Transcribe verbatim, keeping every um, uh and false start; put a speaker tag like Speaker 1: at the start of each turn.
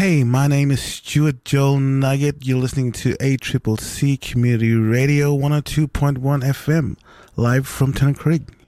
Speaker 1: Hey, my name is Stuart Joel Nugget. You're listening to A C C C Community Radio one oh two point one F M, live from Tennant Creek.